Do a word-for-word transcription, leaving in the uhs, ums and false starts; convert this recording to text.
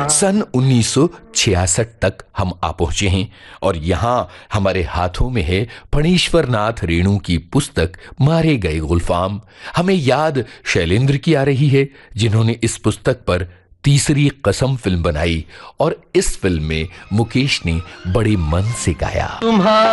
सन उन्नीस सौ छियासठ तक हम आ पहुंचे हैं और यहाँ हमारे हाथों में है फणीश्वर नाथ रेणु की पुस्तक मारे गए गुलफाम। हमें याद शैलेंद्र की आ रही है, जिन्होंने इस पुस्तक पर तीसरी कसम फिल्म बनाई और इस फिल्म में मुकेश ने बड़े मन से गाया।